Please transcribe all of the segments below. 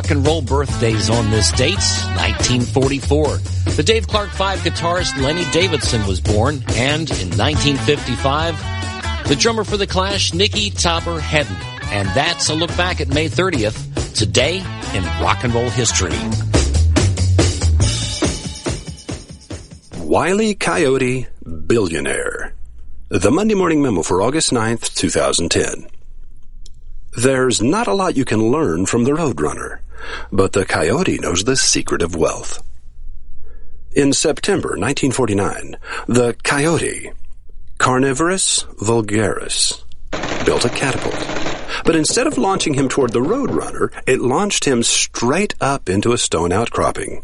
rock and roll birthdays on this date, 1944. The Dave Clark 5 guitarist Lenny Davidson was born, and in 1955, the drummer for The Clash, Nicky Topper Hedden. And that's a look back at May 30th, today in rock and roll history. Wile E. Coyote, billionaire. The Monday Morning Memo for August 9th, 2010. There's not a lot you can learn from the Roadrunner, but the coyote knows the secret of wealth. In September 1949, the coyote, Carnivorous vulgaris, built a catapult. But instead of launching him toward the Roadrunner, it launched him straight up into a stone outcropping.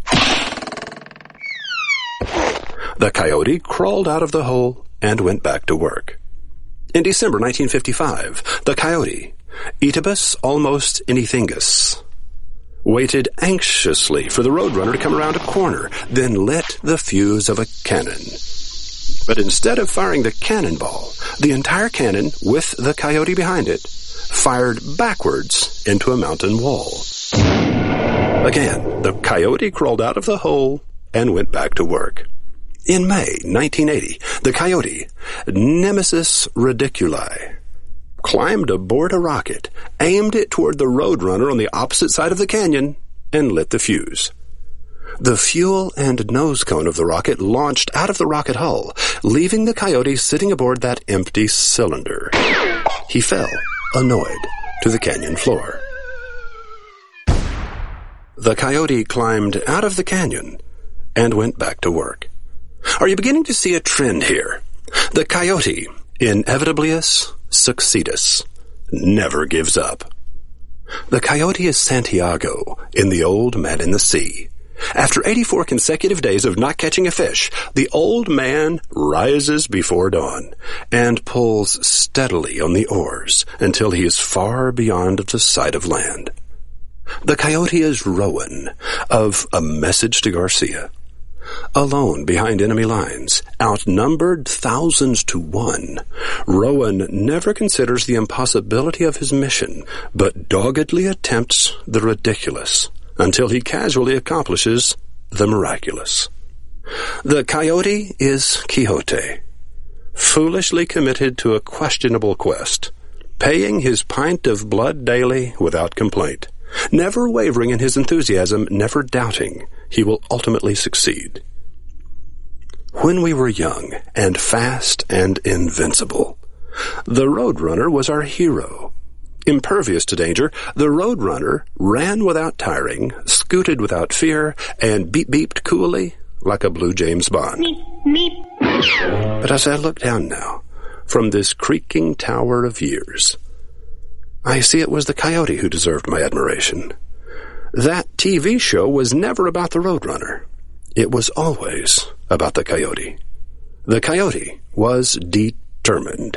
The coyote crawled out of the hole and went back to work. In December 1955, the coyote, Etibus almost inithingus, waited anxiously for the Roadrunner to come around a corner, then lit the fuse of a cannon. But instead of firing the cannonball, the entire cannon, with the coyote behind it, fired backwards into a mountain wall. Again, the coyote crawled out of the hole and went back to work. In May 1980, the coyote, Nemesis Radiculi, climbed aboard a rocket, aimed it toward the Roadrunner on the opposite side of the canyon, and lit the fuse. The fuel and nose cone of the rocket launched out of the rocket hull, leaving the coyote sitting aboard that empty cylinder. He fell, annoyed, to the canyon floor. The coyote climbed out of the canyon and went back to work. Are you beginning to see a trend here? The coyote, Inevitablius succeedus, never gives up. The coyote is Santiago in The Old Man in the Sea. After 84 consecutive days of not catching a fish, the old man rises before dawn and pulls steadily on the oars until he is far beyond the sight of land. The coyote is Rowan of A Message to Garcia. Alone behind enemy lines, outnumbered thousands to one, Rowan never considers the impossibility of his mission, but doggedly attempts the ridiculous until he casually accomplishes the miraculous. The coyote is Quixote, foolishly committed to a questionable quest, paying his pint of blood daily without complaint, never wavering in his enthusiasm, never doubting he will ultimately succeed. When we were young and fast and invincible, the Roadrunner was our hero. Impervious to danger, the Roadrunner ran without tiring, scooted without fear, and beep-beeped coolly like a blue James Bond. Meep, meep. But as I look down now, from this creaking tower of years, I see it was the coyote who deserved my admiration. That TV show was never about the Roadrunner. It was always about the coyote. The coyote was determined.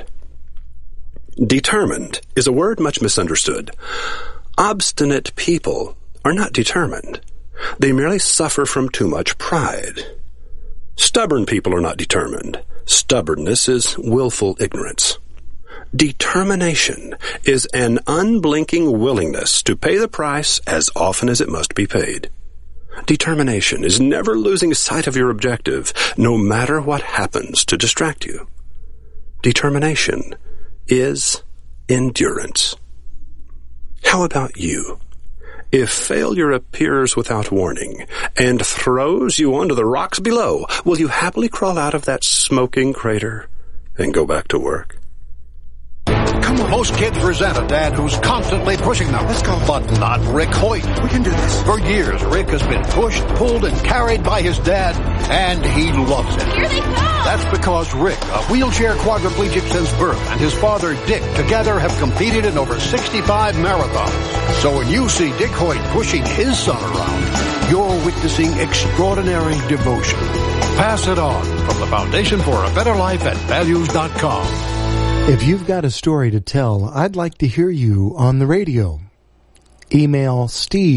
Determined is a word much misunderstood. Obstinate people are not determined. They merely suffer from too much pride. Stubborn people are not determined. Stubbornness is willful ignorance. Determination is an unblinking willingness to pay the price as often as it must be paid. Determination is never losing sight of your objective, no matter what happens to distract you. Determination is endurance. How about you? If failure appears without warning and throws you onto the rocks below, will you happily crawl out of that smoking crater and go back to work? Come on. Most kids resent a dad who's constantly pushing them. Let's go. But not Rick Hoyt. We can do this. For years, Rick has been pushed, pulled, and carried by his dad, and he loves it. Here they come! That's because Rick, a wheelchair quadriplegic since birth, and his father, Dick, together have competed in over 65 marathons. So when you see Dick Hoyt pushing his son around, you're witnessing extraordinary devotion. Pass it on from the Foundation for a Better Life at Values.com. If you've got a story to tell, I'd like to hear you on the radio. Email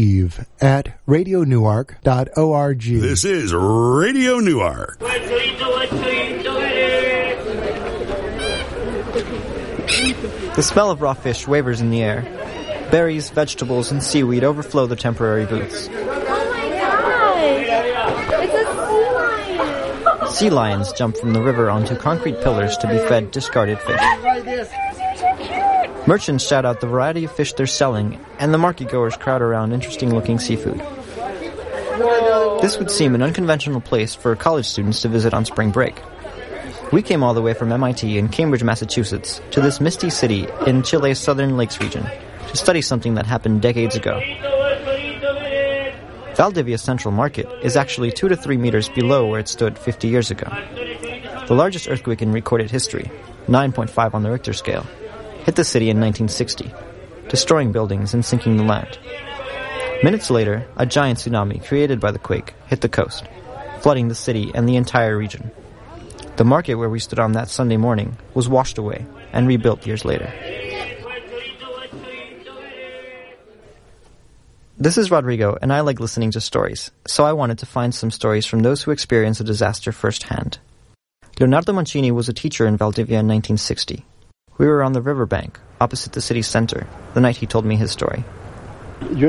steve@radionewark.org. This is Radio Newark. The smell of raw fish wavers in the air. Berries, vegetables, and seaweed overflow the temporary booths. Oh my gosh! It's a sea lion! Sea lions jump from the river onto concrete pillars to be fed discarded fish. Merchants shout out the variety of fish they're selling, and the market-goers crowd around interesting-looking seafood. This would seem an unconventional place for college students to visit on spring break. We came all the way from MIT in Cambridge, Massachusetts, to this misty city in Chile's southern lakes region to study something that happened decades ago. Valdivia Central Market is actually 2 to 3 meters below where it stood 50 years ago. The largest earthquake in recorded history, 9.5 on the Richter scale, hit the city in 1960, destroying buildings and sinking the land. Minutes later, a giant tsunami created by the quake hit the coast, flooding the city and the entire region. The market where we stood on that Sunday morning was washed away and rebuilt years later. This is Rodrigo, and I like listening to stories, so I wanted to find some stories from those who experienced a disaster firsthand. Leonardo Mancini was a teacher in Valdivia in 1960. We were on the riverbank, opposite the city center, the night he told me his story. I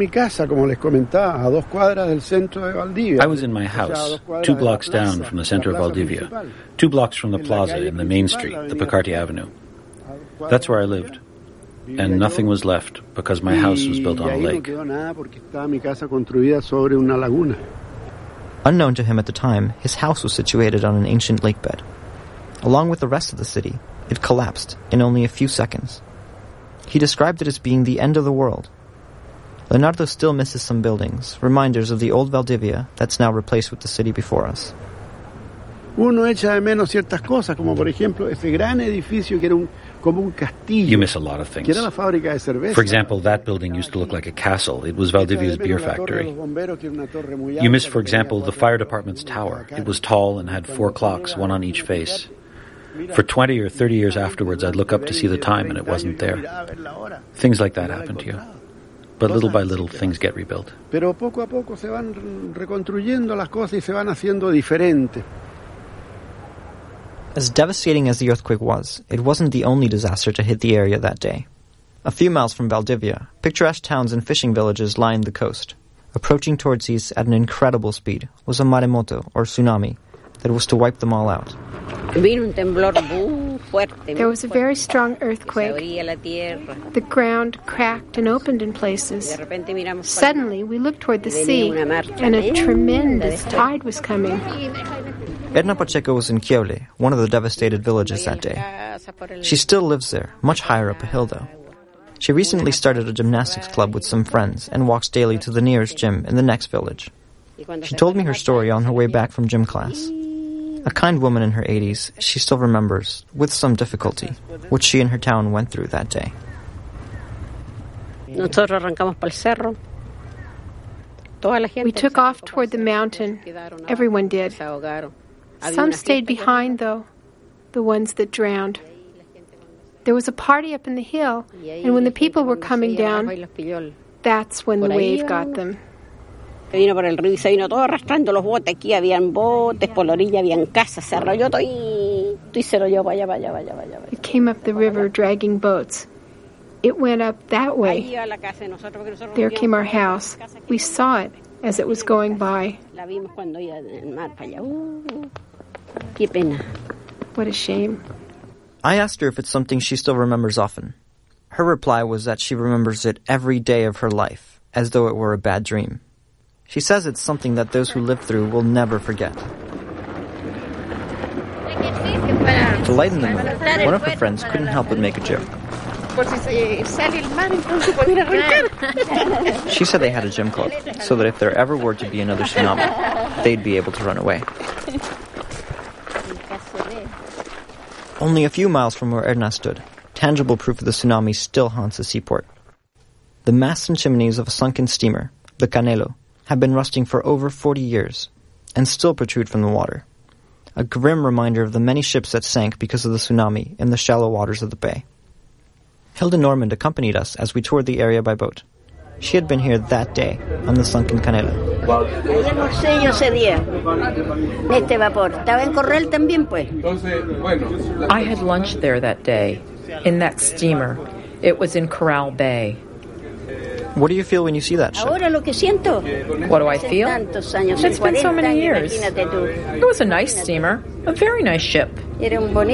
was in my house, 2 blocks down from the center of Valdivia, 2 blocks from the plaza in the main street, the Picarte Avenue. That's where I lived. And nothing was left because my house was built on a lake. Unknown to him at the time, his house was situated on an ancient lake bed. Along with the rest of the city, it collapsed in only a few seconds. He described it as being the end of the world. Leonardo still misses some buildings, reminders of the old Valdivia that's now replaced with the city before us. Uno echa de menos ciertas cosas, como por ejemplo ese gran edificio que era como un castillo. You miss a lot of things. Que era la fábrica de cerveza. For example, that building used to look like a castle. It was Valdivia's beer factory. You miss, for example, the fire department's tower. It was tall and had 4 clocks, one on each face. For 20 or 30 years afterwards, I'd look up to see the time and it wasn't there. Things like that happen to you. But little by little, things get rebuilt. Pero poco a poco se van reconstruyendo las cosas y se van haciendo diferentes. As devastating as the earthquake was, it wasn't the only disaster to hit the area that day. A few miles from Valdivia, picturesque towns and fishing villages lined the coast. Approaching towards these at an incredible speed was a maremoto, or tsunami, that was to wipe them all out. There was a very strong earthquake. The ground cracked and opened in places. Suddenly, we looked toward the sea, and a tremendous tide was coming. Edna Pacheco was in Kieule, one of the devastated villages that day. She still lives there, much higher up a hill though. She recently started a gymnastics club with some friends and walks daily to the nearest gym in the next village. She told me her story on her way back from gym class. A kind woman in her 80s, she still remembers, with some difficulty, what she and her town went through that day. We took off toward the mountain. Everyone did. Some stayed behind, though, the ones that drowned. There was a party up in the hill, and when the people were coming down, that's when the wave got them. Vino por el río y se vino todo arrastrando los botes. Aquí habían botes, por la orilla habían casas, se arrolló todo y se lo llevó para allá. It came up the river dragging boats. It went up that way. There came our house. We saw it as it was going by. What a shame. I asked her if it's something she still remembers often. Her reply was that she remembers it every day of her life, as though it were a bad dream. She says it's something that those who lived through will never forget. To lighten the mood, one of her friends couldn't help but make a joke. She said they had a gym club, so that if there ever were to be another tsunami, they'd be able to run away. Only a few miles from where Edna stood, tangible proof of the tsunami still haunts the seaport. The masts and chimneys of a sunken steamer, the Canelo, have been rusting for over 40 years, and still protrude from the water. A grim reminder of the many ships that sank because of the tsunami in the shallow waters of the bay. Hilda Normand accompanied us as we toured the area by boat. She had been here that day on the sunken Canelo. I had lunch there that day, in that steamer. It was in Corral Bay. What do you feel when you see that ship? What do I feel? It's been so many years. It was a nice steamer, a very nice ship. Only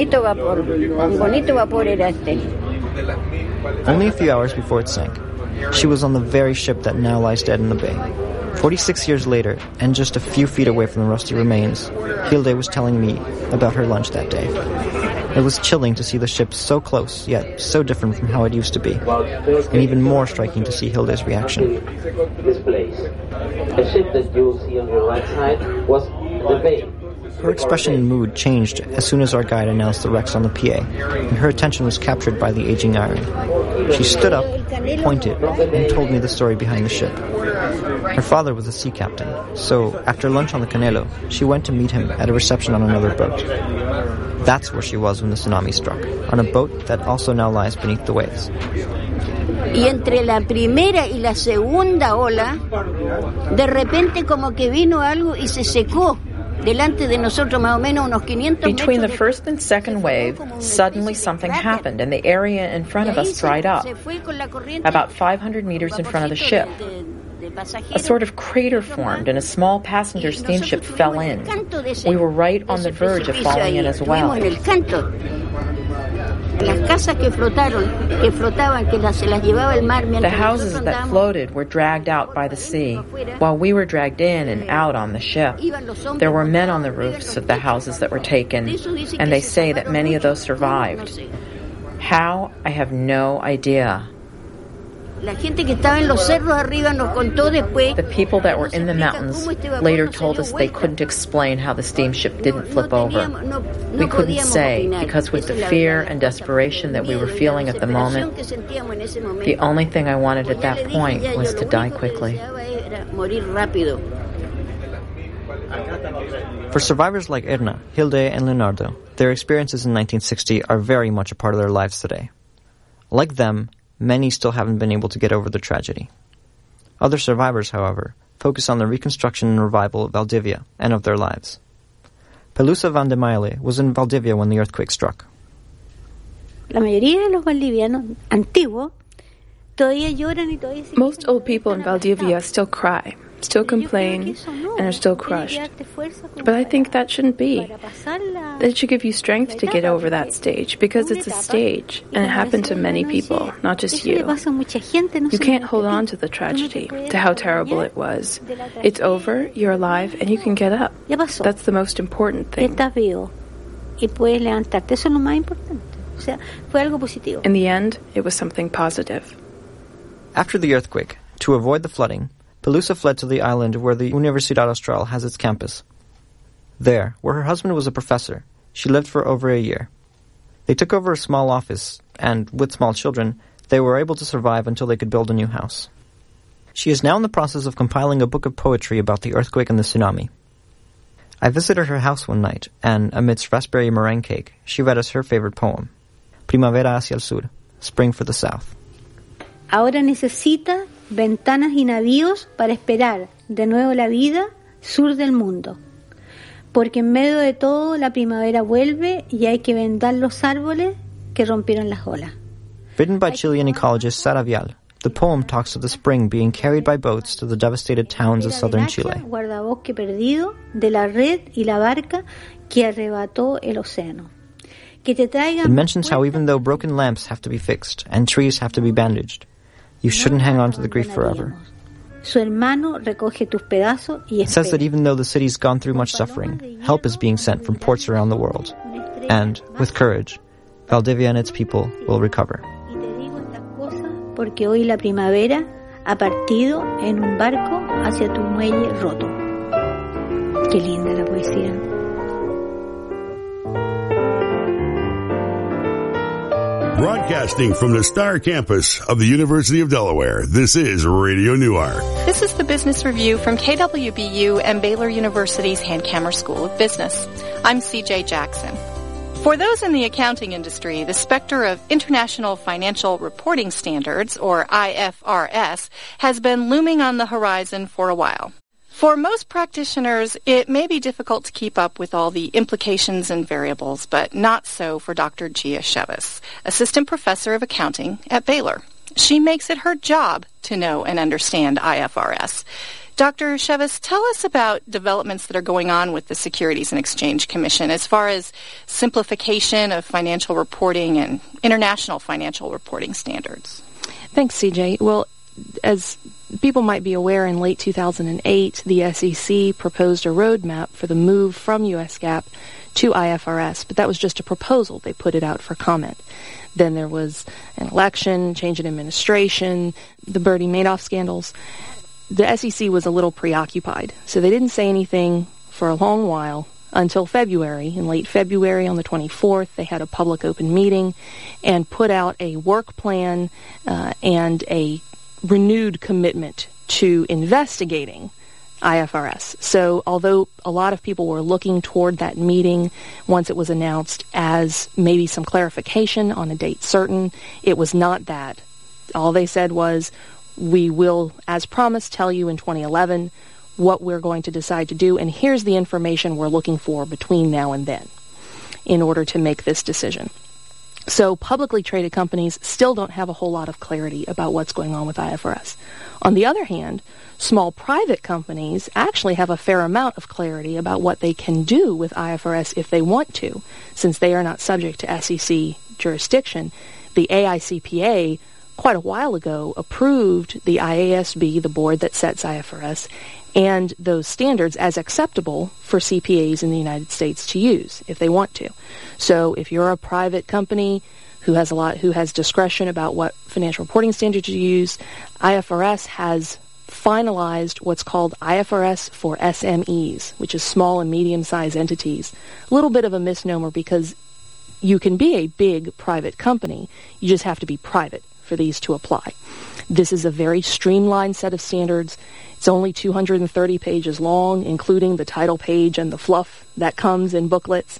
a few hours before it sank, she was on the very ship that now lies dead in the bay. 46 years later, and just a few feet away from the rusty remains, Hilde was telling me about her lunch that day. It was chilling to see the ship so close, yet so different from how it used to be. And even more striking to see Hilde's reaction. This place. The ship that you'll see on your right side was the bay. Her expression and mood changed as soon as our guide announced the wrecks on the PA, and her attention was captured by the aging iron. She stood up, pointed, and told me the story behind the ship. Her father was a sea captain, so after lunch on the Canelo, she went to meet him at a reception on another boat. That's where she was when the tsunami struck, on a boat that also now lies beneath the waves. Y entre la primera y la segunda ola, de repente como que vino algo y se secó. Between the first and second wave, suddenly something happened and the area in front of us dried up, about 500 meters in front of the ship. A sort of crater formed and a small passenger steamship fell in. We were right on the verge of falling in as well. The houses that floated were dragged out by the sea, while we were dragged in and out on the ship. There were men on the roofs of the houses that were taken, and they say that many of those survived. How? I have no idea. The people that were in the mountains later told us they couldn't explain how the steamship didn't flip over. We couldn't say, because with the fear and desperation that we were feeling at the moment, the only thing I wanted at that point was to die quickly. For survivors like Erna, Hilde, and Leonardo, their experiences in 1960 are very much a part of their lives today. Like them, many still haven't been able to get over the tragedy. Other survivors, however, focus on the reconstruction and revival of Valdivia and of their lives. Pelusa Van de Maile was in Valdivia when the earthquake struck. Most old people in Valdivia still cry, still complain, and are still crushed. But I think that shouldn't be. It should give you strength to get over that stage, because it's a stage, and it happened to many people, not just you. You can't hold on to the tragedy, to how terrible it was. It's over, you're alive, and you can get up. That's the most important thing. In the end, it was something positive. After the earthquake, to avoid the flooding, Pelusa fled to the island where the Universidad Austral has its campus. There, where her husband was a professor, she lived for over a year. They took over a small office, and, with small children, they were able to survive until they could build a new house. She is now in the process of compiling a book of poetry about the earthquake and the tsunami. I visited her house one night, and, amidst raspberry meringue cake, she read us her favorite poem, Primavera hacia el sur, Spring for the South. Ahora necesita ventanas y navíos para esperar de nuevo la vida sur del mundo. Porque en medio de todo la primavera vuelve y hay que vendar los árboles que rompieron las olas. Written by Chilean ecologist Sara Vial, the poem talks of the spring being carried by boats to the devastated towns of southern Chile. Guardabosque perdido de la red y la barca que arrebató el océano. It mentions how even though broken lamps have to be fixed and trees have to be bandaged, you shouldn't hang on to the grief forever. It says that even though the city's gone through much suffering, help is being sent from ports around the world. And, with courage, Valdivia and its people will recover. Porque hoy la primavera ha partido en un barco hacia tu muelle roto. Qué linda la poesía. Broadcasting from the Star Campus of the University of Delaware, this is Radio Newark. This is the Business Review from KWBU and Baylor University's Hankamer School of Business. I'm CJ Jackson. For those in the accounting industry, the specter of International Financial Reporting Standards, or IFRS, has been looming on the horizon for a while. For most practitioners, it may be difficult to keep up with all the implications and variables, but not so for Dr. Gia Chavez, Assistant Professor of Accounting at Baylor. She makes it her job to know and understand IFRS. Dr. Chevis, tell us about developments that are going on with the Securities and Exchange Commission as far as simplification of financial reporting and international financial reporting standards. Thanks, CJ. Well, as people might be aware, in late 2008, the SEC proposed a roadmap for the move from US GAAP to IFRS, but that was just a proposal. They put it out for comment. Then there was an election, change in administration, the Bernie Madoff scandals. The SEC was a little preoccupied, so they didn't say anything for a long while until February. In late February, on the 24th, they had a public open meeting and put out a work plan and a renewed commitment to investigating IFRS. So although a lot of people were looking toward that meeting once it was announced as maybe some clarification on a date certain, it was not that. All they said was, we will, as promised, tell you in 2011 what we're going to decide to do, and here's the information we're looking for between now and then in order to make this decision. So publicly traded companies still don't have a whole lot of clarity about what's going on with IFRS. On the other hand, small private companies actually have a fair amount of clarity about what they can do with IFRS if they want to, since they are not subject to SEC jurisdiction. The AICPA quite a while ago approved the IASB, the board that sets IFRS, and those standards as acceptable for CPAs in the United States to use if they want to. So if you're a private company who has discretion about what financial reporting standards to use, IFRS has finalized what's called IFRS for SMEs, which is small and medium-sized entities. A little bit of a misnomer because you can be a big private company, you just have to be private for these to apply. This is a very streamlined set of standards. It's only 230 pages long, including the title page and the fluff that comes in booklets.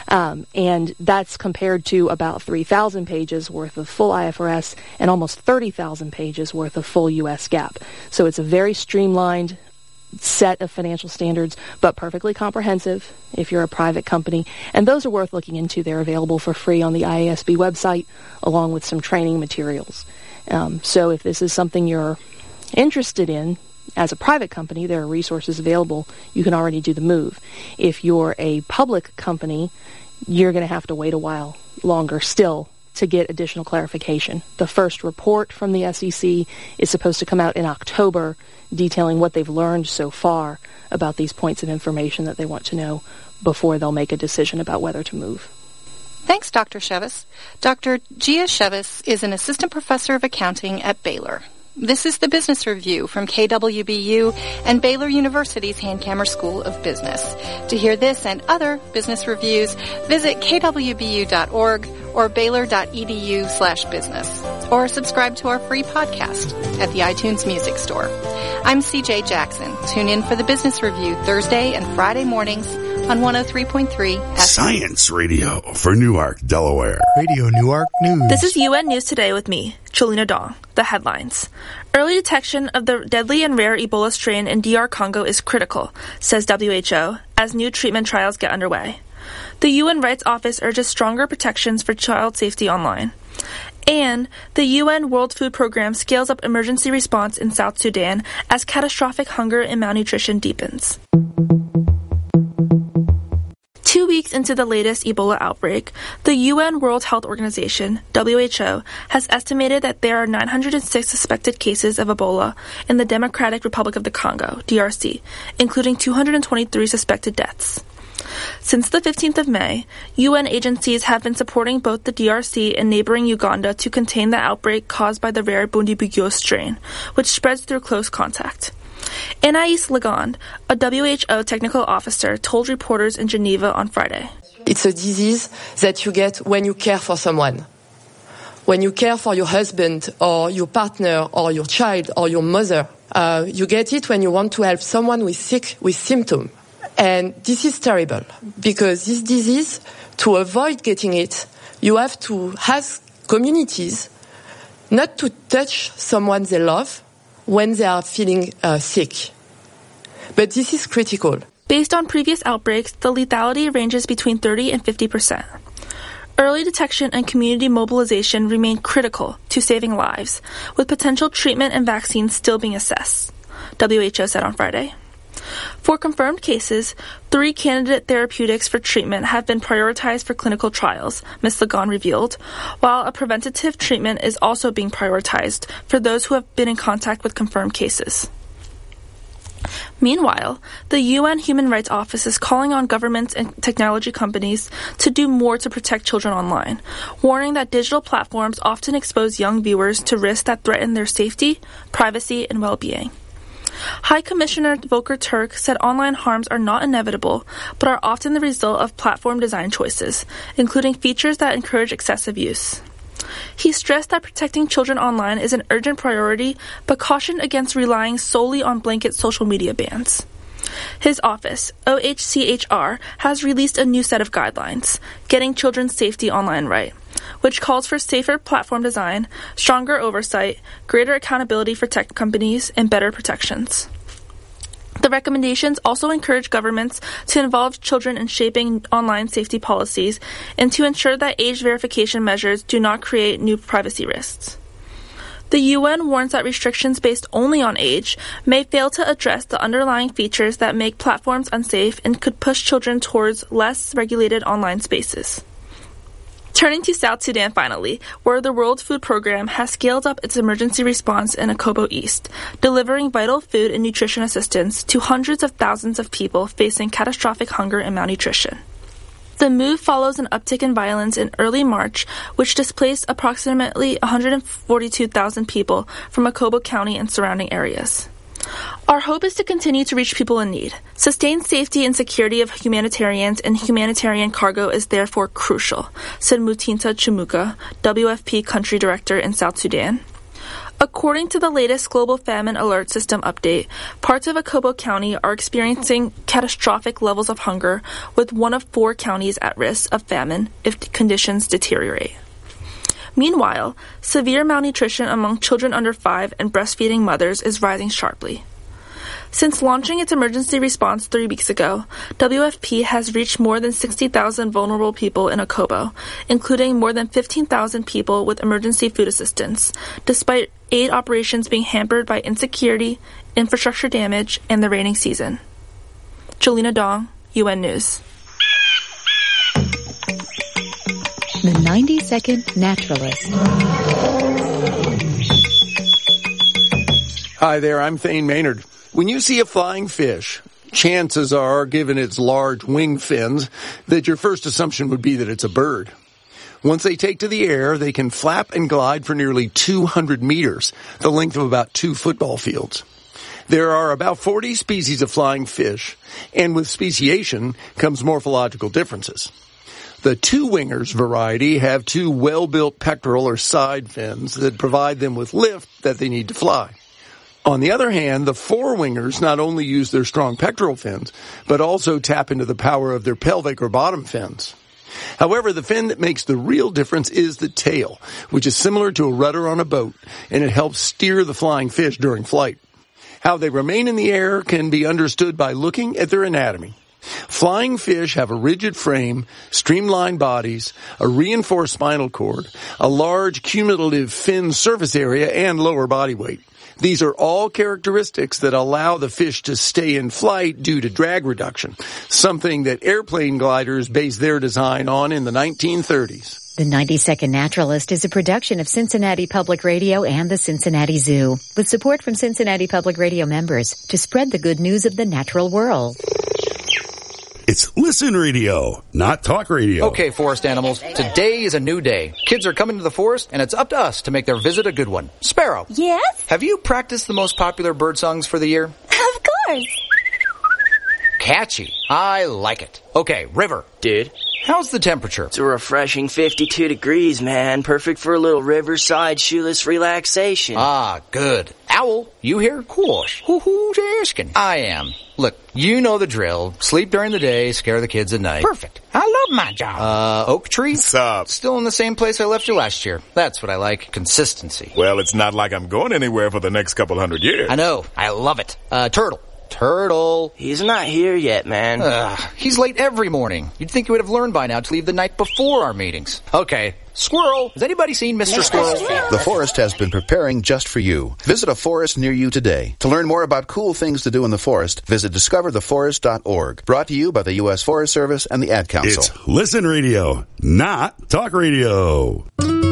And that's compared to about 3,000 pages worth of full IFRS and almost 30,000 pages worth of full US GAAP. So it's a very streamlined set of financial standards, but perfectly comprehensive if you're a private company. And those are worth looking into. They're available for free on the IASB website, along with some training materials. So if this is something you're interested in, as a private company, there are resources available. You can already do the move. If you're a public company, you're going to have to wait a while longer still to get additional clarification. The first report from the SEC is supposed to come out in October, detailing what they've learned so far about these points of information that they want to know before they'll make a decision about whether to move. Thanks, Dr. Chevis. Dr. Gia Chevis is an assistant professor of accounting at Baylor. This is the Business Review from KWBU and Baylor University's Hankamer School of Business. To hear this and other business reviews, visit kwbu.org or baylor.edu/business, or subscribe to our free podcast at the iTunes Music Store. I'm CJ Jackson. Tune in for the Business Review Thursday and Friday mornings on 103.3 Science Radio for Newark, Delaware. Radio Newark News. This is UN News Today with me, Cholina Dong. The headlines. Early detection of the deadly and rare Ebola strain in DR Congo is critical, says WHO, as new treatment trials get underway. The UN Rights Office urges stronger protections for child safety online. And the UN World Food Programme scales up emergency response in South Sudan as catastrophic hunger and malnutrition deepens. 2 weeks into the latest Ebola outbreak, the UN World Health Organization, WHO, has estimated that there are 906 suspected cases of Ebola in the Democratic Republic of the Congo, DRC, including 223 suspected deaths. Since the 15th of May, UN agencies have been supporting both the DRC and neighboring Uganda to contain the outbreak caused by the rare Bundibugyo strain, which spreads through close contact. Anais Legond, a WHO technical officer, told reporters in Geneva on Friday. It's a disease that you get when you care for someone. When you care for your husband or your partner or your child or your mother, you get it when you want to help someone who is sick with symptoms. And this is terrible because this disease, to avoid getting it, you have to ask communities not to touch someone they love when they are feeling sick. But this is critical. Based on previous outbreaks, the lethality ranges between 30 and 50%. Early detection and community mobilization remain critical to saving lives, with potential treatment and vaccines still being assessed, WHO said on Friday. For confirmed cases, 3 candidate therapeutics for treatment have been prioritized for clinical trials, Ms. Lagon revealed, while a preventative treatment is also being prioritized for those who have been in contact with confirmed cases. Meanwhile, the UN Human Rights Office is calling on governments and technology companies to do more to protect children online, warning that digital platforms often expose young viewers to risks that threaten their safety, privacy, and well-being. High Commissioner Volker Turk said online harms are not inevitable, but are often the result of platform design choices, including features that encourage excessive use. He stressed that protecting children online is an urgent priority, but cautioned against relying solely on blanket social media bans. His office, OHCHR, has released a new set of guidelines, Getting Children's Safety Online Right, which calls for safer platform design, stronger oversight, greater accountability for tech companies, and better protections. The recommendations also encourage governments to involve children in shaping online safety policies and to ensure that age verification measures do not create new privacy risks. The UN warns that restrictions based only on age may fail to address the underlying features that make platforms unsafe and could push children towards less regulated online spaces. Turning to South Sudan finally, where the World Food Program has scaled up its emergency response in Akobo East, delivering vital food and nutrition assistance to hundreds of thousands of people facing catastrophic hunger and malnutrition. The move follows an uptick in violence in early March, which displaced approximately 142,000 people from Akobo County and surrounding areas. Our hope is to continue to reach people in need. Sustained safety and security of humanitarians and humanitarian cargo is therefore crucial, said Mutinta Chumuka, WFP Country Director in South Sudan. According to the latest Global Famine Alert System update, parts of Akobo County are experiencing catastrophic levels of hunger, with 1 of 4 counties at risk of famine if conditions deteriorate. Meanwhile, severe malnutrition among children under 5 and breastfeeding mothers is rising sharply. Since launching its emergency response 3 weeks ago, WFP has reached more than 60,000 vulnerable people in Akobo, including more than 15,000 people with emergency food assistance, despite aid operations being hampered by insecurity, infrastructure damage, and the rainy season. Jolina Dong, UN News. The 90-Second Naturalist. Hi there, I'm Thane Maynard. When you see a flying fish, chances are, given its large wing fins, that your first assumption would be that it's a bird. Once they take to the air, they can flap and glide for nearly 200 meters, the length of about 2 football fields. There are about 40 species of flying fish, and with speciation comes morphological differences. The two-wingers variety have 2 well-built pectoral or side fins that provide them with lift that they need to fly. On the other hand, the four-wingers not only use their strong pectoral fins, but also tap into the power of their pelvic or bottom fins. However, the fin that makes the real difference is the tail, which is similar to a rudder on a boat, and it helps steer the flying fish during flight. How they remain in the air can be understood by looking at their anatomy. Flying fish have a rigid frame, streamlined bodies, a reinforced spinal cord, a large cumulative fin surface area, and lower body weight. These are all characteristics that allow the fish to stay in flight due to drag reduction, something that airplane gliders based their design on in the 1930s. The 90-Second Naturalist is a production of Cincinnati Public Radio and the Cincinnati Zoo, with support from Cincinnati Public Radio members to spread the good news of the natural world. It's Listen Radio, not Talk Radio. Okay, forest animals, today is a new day. Kids are coming to the forest, and it's up to us to make their visit a good one. Sparrow. Yes? Have you practiced the most popular bird songs for the year? Of course. Catchy. I like it. Okay, River. Dude. How's the temperature? It's a refreshing 52 degrees, man. Perfect for a little riverside shoeless relaxation. Ah, good. Owl, you here? Of course. Who's asking? I am. Look, you know the drill. Sleep during the day, scare the kids at night. Perfect. I love my job. Oak Tree? What's up? Still in the same place I left you last year. That's what I like. Consistency. Well, it's not like I'm going anywhere for the next couple hundred years. I know. I love it. Turtle. Turtle. He's not here yet, man. He's late every morning. You'd think you would have learned by now to leave the night before our meetings. Okay. Squirrel. Has anybody seen Mr. Squirrel? The forest has been preparing just for you. Visit a forest near you today. To learn more about cool things to do in the forest, visit discovertheforest.org. Brought to you by the U.S. Forest Service and the Ad Council. It's Listen Radio, not Talk Radio.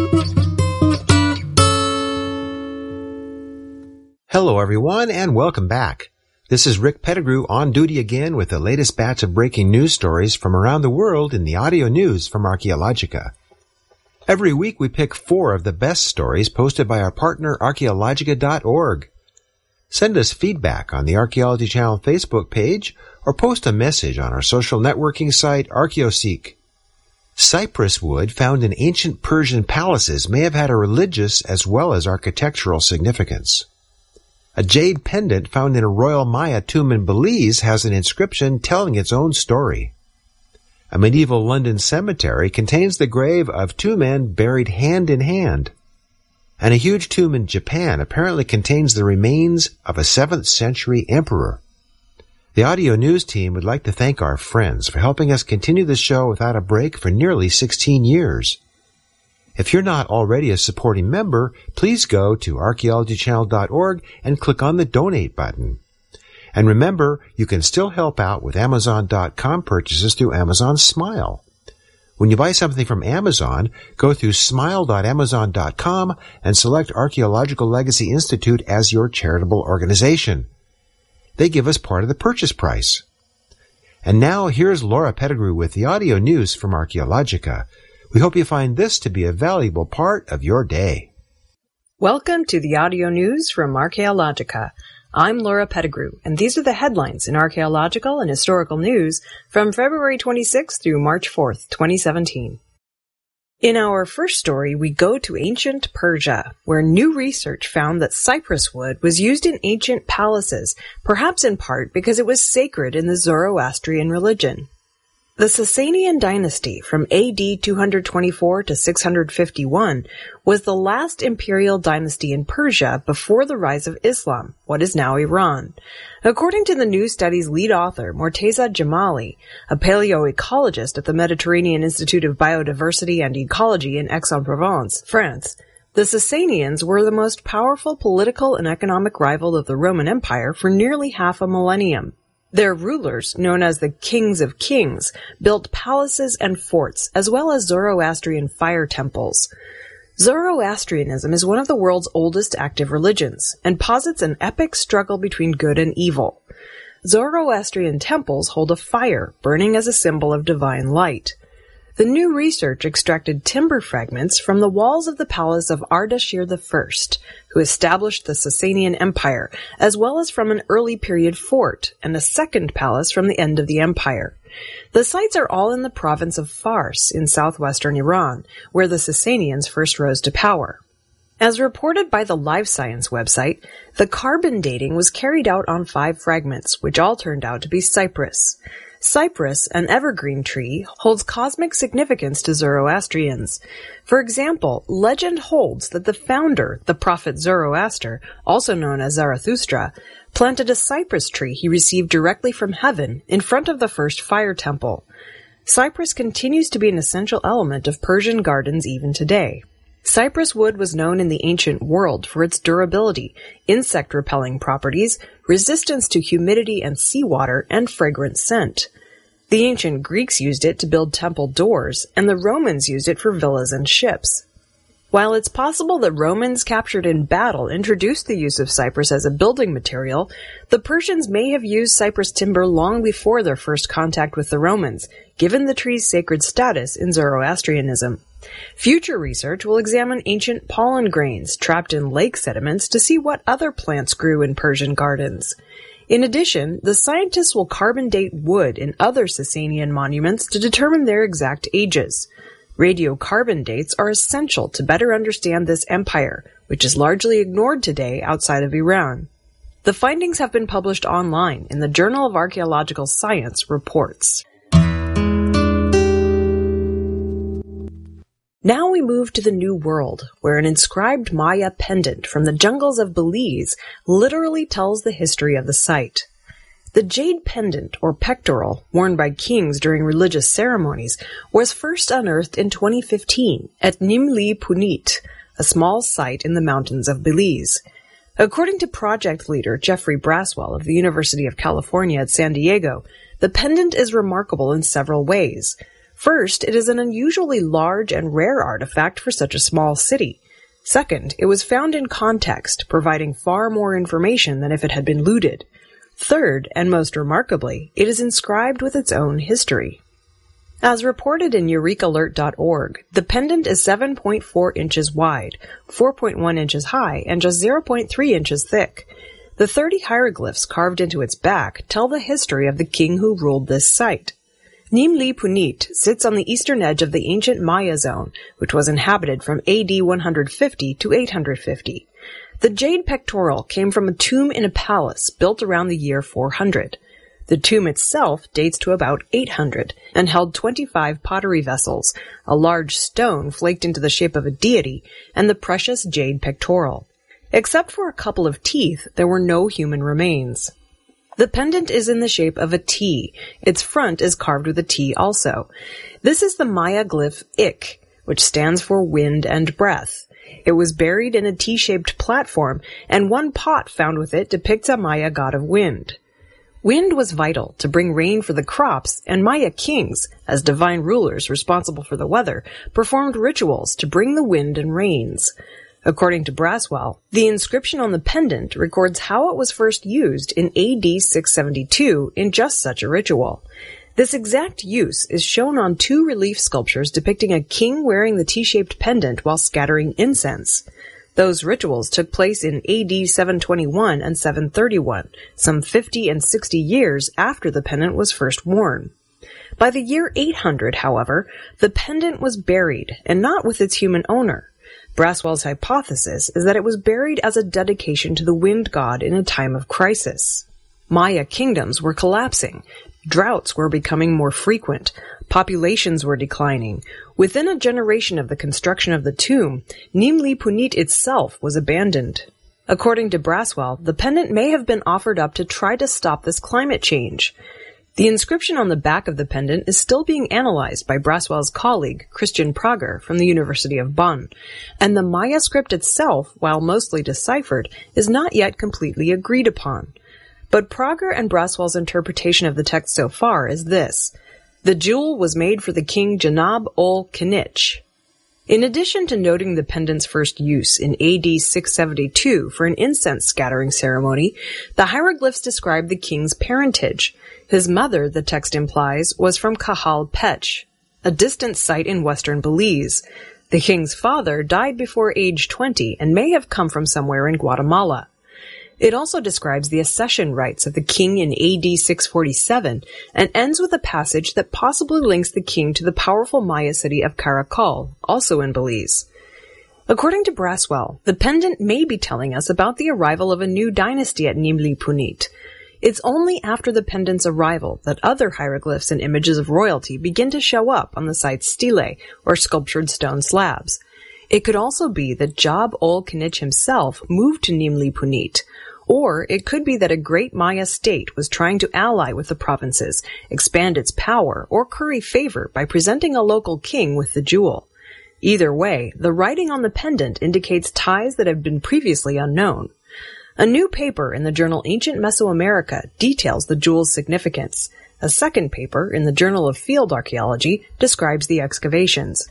Hello, everyone, and welcome back. This is Rick Pettigrew on duty again with the latest batch of breaking news stories from around the world in the audio news from Archaeologica. Every week we pick 4 of the best stories posted by our partner Archaeologica.org. Send us feedback on the Archaeology Channel Facebook page or post a message on our social networking site Archaeoseek. Cypress wood found in ancient Persian palaces may have had a religious as well as architectural significance. A jade pendant found in a Royal Maya tomb in Belize has an inscription telling its own story. A medieval London cemetery contains the grave of 2 men buried hand in hand. And a huge tomb in Japan apparently contains the remains of a 7th century emperor. The audio news team would like to thank our friends for helping us continue the show without a break for nearly 16 years. If you're not already a supporting member, please go to archaeologychannel.org and click on the donate button. And remember, you can still help out with Amazon.com purchases through Amazon Smile. When you buy something from Amazon, go through smile.amazon.com and select Archaeological Legacy Institute as your charitable organization. They give us part of the purchase price. And now here's Laura Pettigrew with the audio news from Archaeologica. We hope you find this to be a valuable part of your day. Welcome to the audio news from Archaeologica. I'm Laura Pettigrew, and these are the headlines in archaeological and historical news from February 26th through March 4th, 2017. In our first story, we go to ancient Persia, where new research found that cypress wood was used in ancient palaces, perhaps in part because it was sacred in the Zoroastrian religion. The Sasanian dynasty from AD 224 to 651 was the last imperial dynasty in Persia before the rise of Islam, what is now Iran. According to the new study's lead author, Morteza Jamali, a paleoecologist at the Mediterranean Institute of Biodiversity and Ecology in Aix-en-Provence, France, the Sasanians were the most powerful political and economic rival of the Roman Empire for nearly half a millennium. Their rulers, known as the Kings of Kings, built palaces and forts, as well as Zoroastrian fire temples. Zoroastrianism is one of the world's oldest active religions, and posits an epic struggle between good and evil. Zoroastrian temples hold a fire, burning as a symbol of divine light. The new research extracted timber fragments from the walls of the palace of Ardashir I, who established the Sasanian Empire, as well as from an early period fort and a second palace from the end of the empire. The sites are all in the province of Fars in southwestern Iran, where the Sasanians first rose to power. As reported by the Live Science website, the carbon dating was carried out on 5 fragments, which all turned out to be cypress. Cypress, an evergreen tree, holds cosmic significance to Zoroastrians. For example, legend holds that the founder, the prophet Zoroaster, also known as Zarathustra, planted a cypress tree he received directly from heaven in front of the first fire temple. Cypress continues to be an essential element of Persian gardens even today. Cypress wood was known in the ancient world for its durability, insect-repelling properties, resistance to humidity and seawater, and fragrant scent. The ancient Greeks used it to build temple doors, and the Romans used it for villas and ships. While it's possible that Romans captured in battle introduced the use of cypress as a building material, the Persians may have used cypress timber long before their first contact with the Romans, given the tree's sacred status in Zoroastrianism. Future research will examine ancient pollen grains trapped in lake sediments to see what other plants grew in Persian gardens. In addition, the scientists will carbon date wood in other Sasanian monuments to determine their exact ages. Radiocarbon dates are essential to better understand this empire, which is largely ignored today outside of Iran. The findings have been published online in the Journal of Archaeological Science Reports. Now we move to the New World, where an inscribed Maya pendant from the jungles of Belize literally tells the history of the site. The jade pendant, or pectoral, worn by kings during religious ceremonies, was first unearthed in 2015 at Nimli Punit, a small site in the mountains of Belize. According to project leader Jeffrey Braswell of the University of California at San Diego, the pendant is remarkable in several ways. First, it is an unusually large and rare artifact for such a small city. Second, it was found in context, providing far more information than if it had been looted. Third, and most remarkably, it is inscribed with its own history. As reported in EurekAlert.org, the pendant is 7.4 inches wide, 4.1 inches high, and just 0.3 inches thick. The 30 hieroglyphs carved into its back tell the history of the king who ruled this site. Nimli Punit sits on the eastern edge of the ancient Maya zone, which was inhabited from AD 150 to 850. The jade pectoral came from a tomb in a palace built around the year 400. The tomb itself dates to about 800 and held 25 pottery vessels, a large stone flaked into the shape of a deity, and the precious jade pectoral. Except for a couple of teeth, there were no human remains. The pendant is in the shape of a T. Its front is carved with a T also. This is the Maya glyph Ik, which stands for wind and breath. It was buried in a T-shaped platform, and one pot found with it depicts a Maya god of wind. Wind was vital to bring rain for the crops, and Maya kings, as divine rulers responsible for the weather, performed rituals to bring the wind and rains. According to Braswell, the inscription on the pendant records how it was first used in AD 672 in just such a ritual. This exact use is shown on two relief sculptures depicting a king wearing the T-shaped pendant while scattering incense. Those rituals took place in AD 721 and 731, some 50 and 60 years after the pendant was first worn. By the year 800, however, the pendant was buried, and not with its human owner. Braswell's hypothesis is that it was buried as a dedication to the wind god in a time of crisis. Maya kingdoms were collapsing. Droughts were becoming more frequent. Populations were declining. Within a generation of the construction of the tomb, Nimli Punit itself was abandoned. According to Braswell, the pendant may have been offered up to try to stop this climate change. The inscription on the back of the pendant is still being analyzed by Braswell's colleague, Christian Prager, from the University of Bonn, and the Maya script itself, while mostly deciphered, is not yet completely agreed upon. But Prager and Braswell's interpretation of the text so far is this: the jewel was made for the king Janab ol Kinich. In addition to noting the pendant's first use in AD 672 for an incense scattering ceremony, the hieroglyphs describe the king's parentage. His mother, the text implies, was from Cajal Pech, a distant site in western Belize. The king's father died before age 20 and may have come from somewhere in Guatemala. It also describes the accession rites of the king in AD 647 and ends with a passage that possibly links the king to the powerful Maya city of Caracol, also in Belize. According to Braswell, the pendant may be telling us about the arrival of a new dynasty at Nimli Punit. It's only after the pendant's arrival that other hieroglyphs and images of royalty begin to show up on the site's stelae, or sculptured stone slabs. It could also be that Jab ol Kinich himself moved to Nimli Punit, or it could be that a great Maya state was trying to ally with the provinces, expand its power, or curry favor by presenting a local king with the jewel. Either way, the writing on the pendant indicates ties that have been previously unknown. A new paper in the journal Ancient Mesoamerica details the jewel's significance. A second paper in the Journal of Field Archaeology describes the excavations.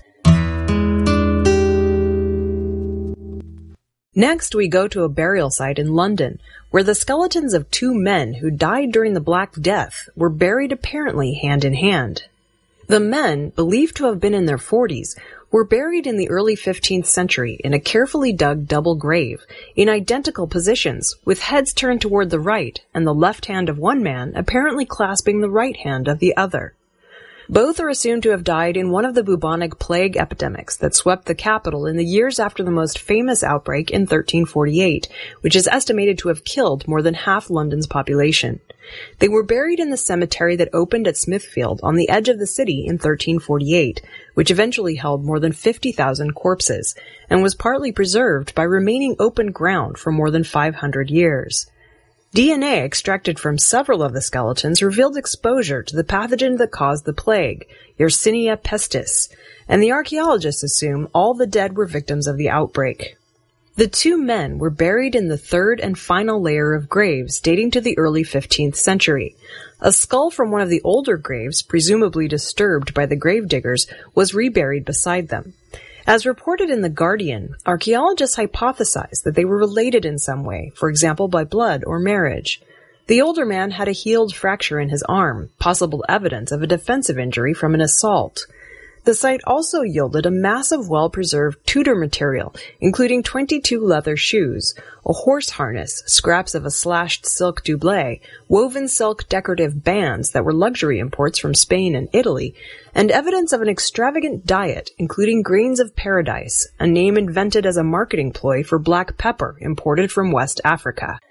Next, we go to a burial site in London, where the skeletons of two men who died during the Black Death were buried apparently hand in hand. The men, believed to have been in their 40s, were buried in the early 15th century in a carefully dug double grave, in identical positions, with heads turned toward the right and the left hand of one man apparently clasping the right hand of the other. Both are assumed to have died in one of the bubonic plague epidemics that swept the capital in the years after the most famous outbreak in 1348, which is estimated to have killed more than half London's population. They were buried in the cemetery that opened at Smithfield on the edge of the city in 1348, which eventually held more than 50,000 corpses, and was partly preserved by remaining open ground for more than 500 years. DNA extracted from several of the skeletons revealed exposure to the pathogen that caused the plague, Yersinia pestis, and the archaeologists assume all the dead were victims of the outbreak. The two men were buried in the third and final layer of graves dating to the early 15th century. A skull from one of the older graves, presumably disturbed by the gravediggers, was reburied beside them. As reported in The Guardian, archaeologists hypothesized that they were related in some way, for example by blood or marriage. The older man had a healed fracture in his arm, possible evidence of a defensive injury from an assault. The site also yielded a massive well-preserved Tudor material, including 22 leather shoes, a horse harness, scraps of a slashed silk doublet, woven silk decorative bands that were luxury imports from Spain and Italy, and evidence of an extravagant diet, including grains of paradise, a name invented as a marketing ploy for black pepper imported from West Africa.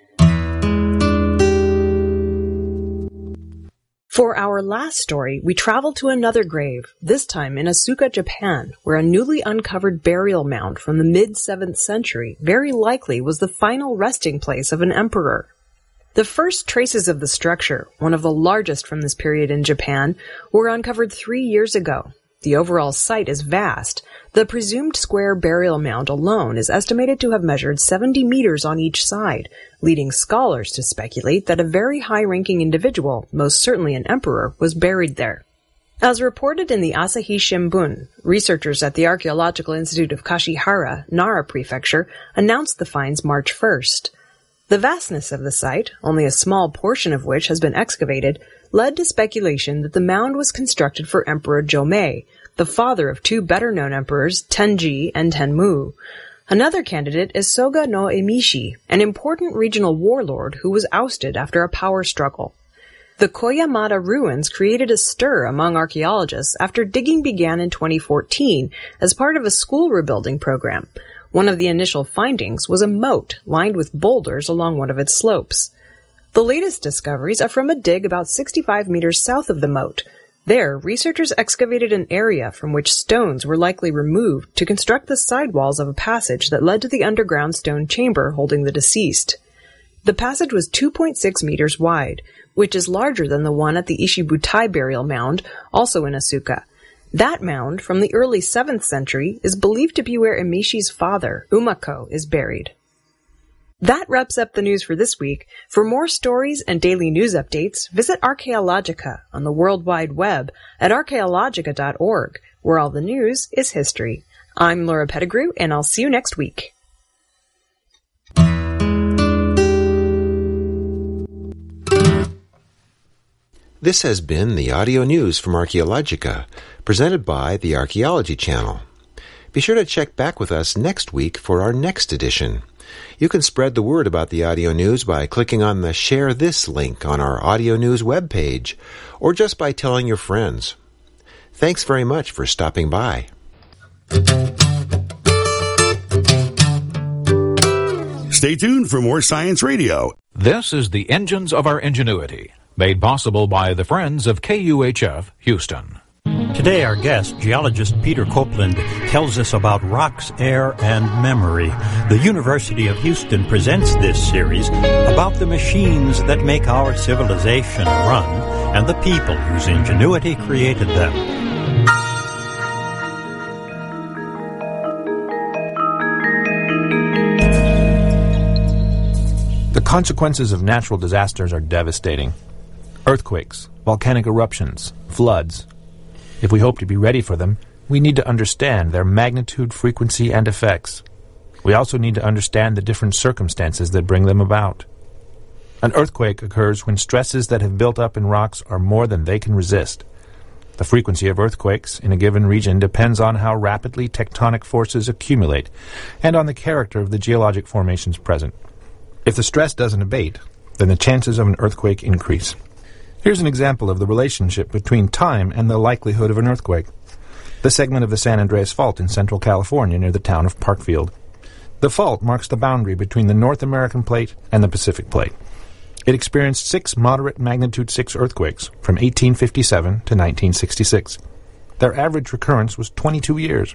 For our last story, we travel to another grave, this time in Asuka, Japan, where a newly uncovered burial mound from the mid-7th century very likely was the final resting place of an emperor. The first traces of the structure, one of the largest from this period in Japan, were uncovered 3 years ago. The overall site is vast. The presumed square burial mound alone is estimated to have measured 70 meters on each side, leading scholars to speculate that a very high-ranking individual, most certainly an emperor, was buried there. As reported in the Asahi Shimbun, researchers at the Archaeological Institute of Kashihara, Nara Prefecture, announced the finds March 1st. The vastness of the site, only a small portion of which has been excavated, led to speculation that the mound was constructed for Emperor Jomei, the father of two better-known emperors, Tenji and Tenmu. Another candidate is Soga no Emishi, an important regional warlord who was ousted after a power struggle. The Koyamada ruins created a stir among archaeologists after digging began in 2014 as part of a school rebuilding program. One of the initial findings was a moat lined with boulders along one of its slopes. The latest discoveries are from a dig about 65 meters south of the moat. There, researchers excavated an area from which stones were likely removed to construct the sidewalls of a passage that led to the underground stone chamber holding the deceased. The passage was 2.6 meters wide, which is larger than the one at the Ishibutai burial mound, also in Asuka. That mound, from the early 7th century, is believed to be where Emishi's father, Umako, is buried. That wraps up the news for this week. For more stories and daily news updates, visit Archaeologica on the World Wide Web at archaeologica.org, where all the news is history. I'm Laura Pettigrew, and I'll see you next week. This has been the audio news from Archaeologica, presented by the Archaeology Channel. Be sure to check back with us next week for our next edition. You can spread the word about the audio news by clicking on the Share This link on our audio news webpage, or just by telling your friends. Thanks very much for stopping by. Stay tuned for more Science Radio. This is the Engines of Our Ingenuity, made possible by the Friends of KUHF Houston. Today, our guest, geologist Peter Copeland, tells us about rocks, air, and memory. The University of Houston presents this series about the machines that make our civilization run and the people whose ingenuity created them. The consequences of natural disasters are devastating. Earthquakes, volcanic eruptions, floods. If we hope to be ready for them, we need to understand their magnitude, frequency, and effects. We also need to understand the different circumstances that bring them about. An earthquake occurs when stresses that have built up in rocks are more than they can resist. The frequency of earthquakes in a given region depends on how rapidly tectonic forces accumulate and on the character of the geologic formations present. If the stress doesn't abate, then the chances of an earthquake increase. Here's an example of the relationship between time and the likelihood of an earthquake. The segment of the San Andreas Fault in central California near the town of Parkfield. The fault marks the boundary between the North American Plate and the Pacific Plate. It experienced 6 moderate magnitude 6 earthquakes from 1857 to 1966. Their average recurrence was 22 years.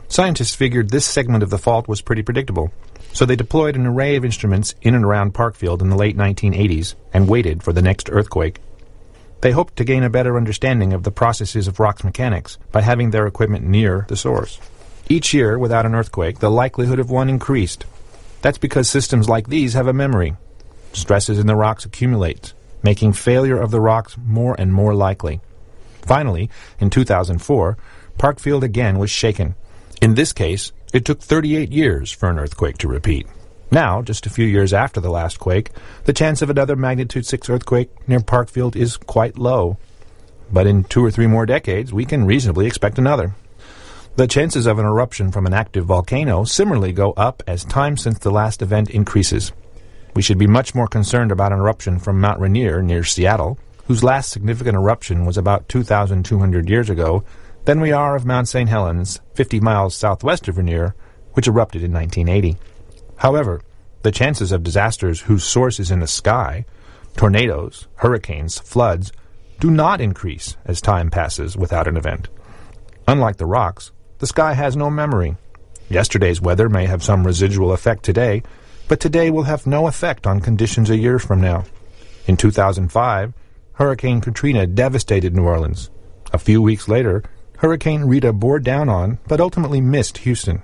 Scientists figured this segment of the fault was pretty predictable, so they deployed an array of instruments in and around Parkfield in the late 1980s and waited for the next earthquake. They hoped to gain a better understanding of the processes of rock's mechanics by having their equipment near the source. Each year, without an earthquake, the likelihood of one increased. That's because systems like these have a memory. Stresses in the rocks accumulate, making failure of the rocks more and more likely. Finally, in 2004, Parkfield again was shaken. In this case, it took 38 years for an earthquake to repeat. Now, just a few years after the last quake, the chance of another magnitude 6 earthquake near Parkfield is quite low. But in 2 or 3 more decades, we can reasonably expect another. The chances of an eruption from an active volcano similarly go up as time since the last event increases. We should be much more concerned about an eruption from Mount Rainier near Seattle, whose last significant eruption was about 2,200 years ago, than we are of Mount St. Helens, 50 miles southwest of Rainier, which erupted in 1980. However, the chances of disasters whose source is in the sky, tornadoes, hurricanes, floods, do not increase as time passes without an event. Unlike the rocks, the sky has no memory. Yesterday's weather may have some residual effect today, but today will have no effect on conditions a year from now. In 2005, Hurricane Katrina devastated New Orleans. A few weeks later, Hurricane Rita bore down on, but ultimately missed Houston.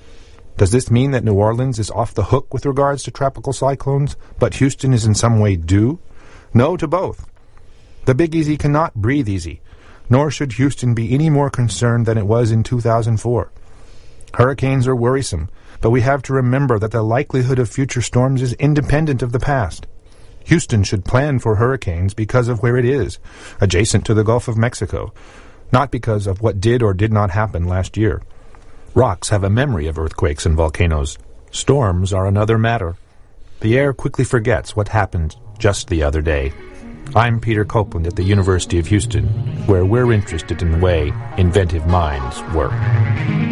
Does this mean that New Orleans is off the hook with regards to tropical cyclones, but Houston is in some way due? No to both. The Big Easy cannot breathe easy, nor should Houston be any more concerned than it was in 2004. Hurricanes are worrisome, but we have to remember that the likelihood of future storms is independent of the past. Houston should plan for hurricanes because of where it is, adjacent to the Gulf of Mexico, not because of what did or did not happen last year. Rocks have a memory of earthquakes and volcanoes. Storms are another matter. The air quickly forgets what happened just the other day. I'm Peter Copeland at the University of Houston, where we're interested in the way inventive minds work.